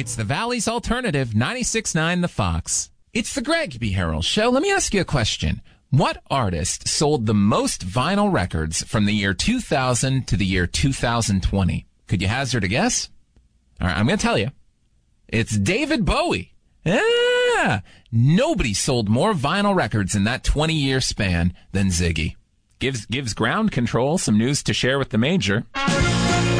It's the Valley's Alternative, 96.9 The Fox. It's the Greg B. Harrell Show. Let me ask you a question. What artist sold the most vinyl records from the year 2000 to the year 2020? Could you hazard a guess? All right, I'm going to tell you. It's David Bowie. Yeah. Nobody sold more vinyl records in that 20-year span than Ziggy. Gives ground control some news to share with the major.